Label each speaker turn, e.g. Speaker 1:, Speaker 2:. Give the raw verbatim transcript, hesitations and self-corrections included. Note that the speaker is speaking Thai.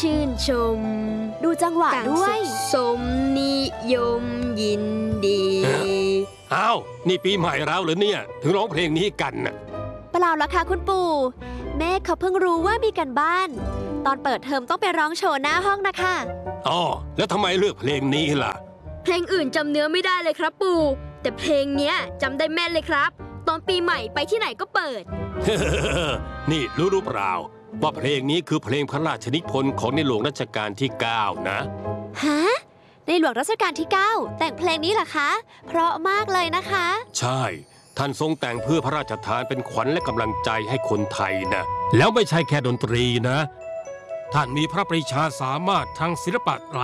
Speaker 1: ชื่นชม
Speaker 2: ดูจังหวะด้วย
Speaker 1: สมนิยมยินดี
Speaker 3: อ้าวนี่ปีใหม่แล้วเหรอเนี่ยถึงร้องเพลงนี้กันน่ะ
Speaker 2: เปล่าละค่ะคุณปู่แม่เขาเพิ่งรู้ว่ามีกันบ้านตอนเปิดเทอมต้องไปร้องโชว์หน้าห้องนะคะ
Speaker 3: อ๋อแล้วทำไมเลือกเพลงนี้ล่ะ
Speaker 1: เพลงอื่นจำเนื้อไม่ได้เลยครับปู่แต่เพลงเนี้ยจำได้แม่นเลยครับตอนปีใหม่ไปที่ไหนก็เปิด
Speaker 3: นี่รู้หรือเปล่าว่าเพลงนี้คือเพลงพระราชนิพนธ์ของในหลวงรัชกาลที่เก้านะ
Speaker 2: ฮะในหลวงรัชกาลที่เก้าแต่งเพลงนี้เหรอคะเพราะมากเลยนะคะ
Speaker 3: ใช่ท่านทรงแต่งเพื่อพระราชทานเป็นขวัญและกำลังใจให้คนไทยนะแล้วไม่ใช่แค่ดนตรีนะท่านมีพระปรีชาสามารถทางศิลปะ